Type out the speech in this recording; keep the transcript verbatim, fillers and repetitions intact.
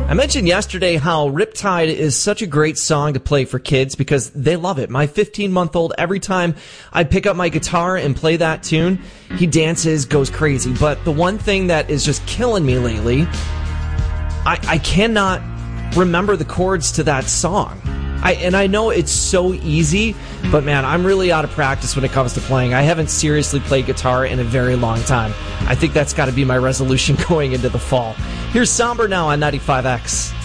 I mentioned yesterday how Riptide is such a great song to play for kids because they love it. My fifteen-month-old, every time I pick up my guitar and play that tune, he dances, goes crazy. But the one thing that is just killing me lately, I, I cannot remember the chords to that song. I, and I know it's so easy, but man, I'm really out of practice when it comes to playing. I haven't seriously played guitar in a very long time. I think that's got to be my resolution going into the fall. Here's Somber now on ninety-five X.